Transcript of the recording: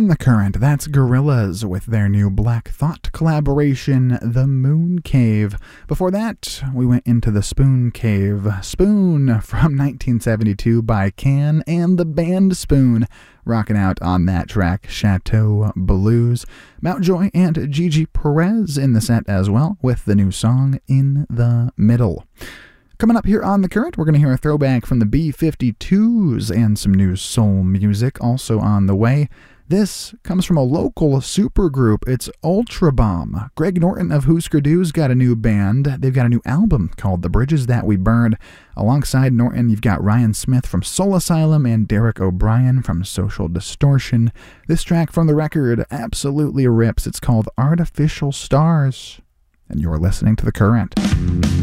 On the Current, that's Gorillaz with their new Black Thought collaboration, The Moon Cave. Before that, we went into the Spoon Cave. Spoon from 1972 by Can and the band Spoon, rocking out on that track, Chateau Blues. Mountjoy and Gigi Perez in the set as well, with the new song In the Middle. Coming up here on The Current, we're going to hear a throwback from the B-52s and some new soul music also on the way. This comes from a local supergroup. It's Ultra Bomb. Greg Norton of Husker Du's got a new band. They've got a new album called The Bridges That We Burned. Alongside Norton, you've got Ryan Smith from Soul Asylum and Derek O'Brien from Social Distortion. This track from the record absolutely rips. It's called Artificial Stars. And you're listening to The Current.